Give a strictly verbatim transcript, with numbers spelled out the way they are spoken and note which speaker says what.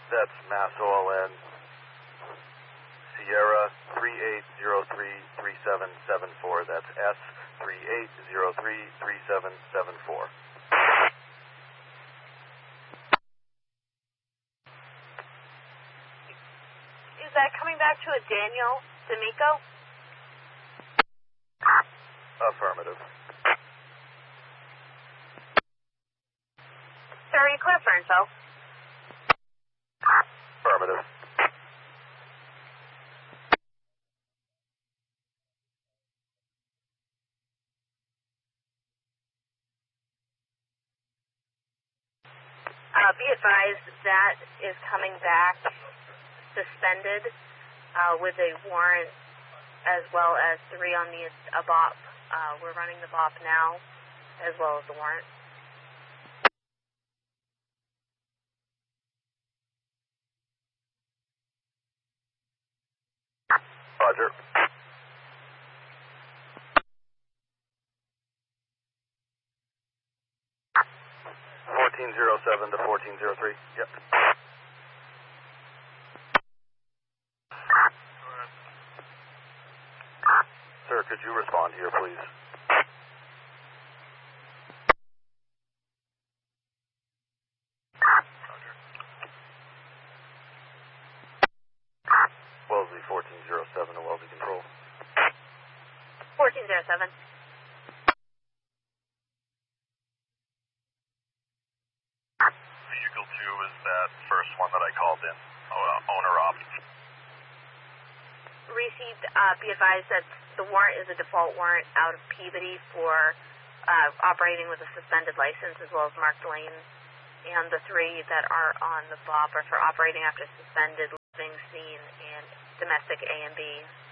Speaker 1: That's Mass O L N, Sierra three eight zero three three seven seven four. That's S three eight zero three three seven seven four.
Speaker 2: Is that coming back to a Daniel D'Amico?
Speaker 1: Affirmative.
Speaker 2: Sir, are you clear for info?
Speaker 1: Affirmative.
Speaker 2: Uh, be advised that is coming back suspended uh, with a warrant as well as three on the a B O P. Uh, we're running the B O P now as well as the warrant.
Speaker 1: Roger. fourteen oh seven to fourteen oh three. Yep. Sir, could you respond here, please? Wellesley fourteen oh seven to Wellesley Control.
Speaker 2: fourteen oh seven.
Speaker 1: Vehicle two is that first one that I called in, uh, owner op.
Speaker 2: Received, uh, be advised that the warrant is a default warrant out of Peabody for uh, operating with a suspended license as well as marked lane. And the three that are on the B O P are for operating after suspended, living scene, and domestic A and B.